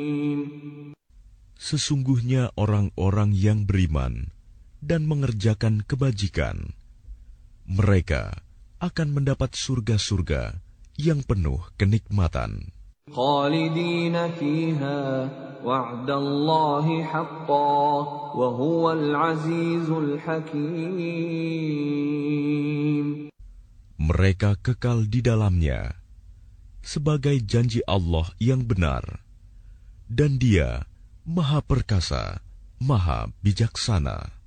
Sesungguhnya orang-orang yang beriman dan mengerjakan kebajikan, mereka akan mendapat surga-surga yang penuh kenikmatan. خالدين فيها وعد الله حقا وهو العزيز الحكيم. Mereka kekal di dalamnya sebagai janji Allah yang benar, dan Dia Maha Perkasa, Maha Bijaksana.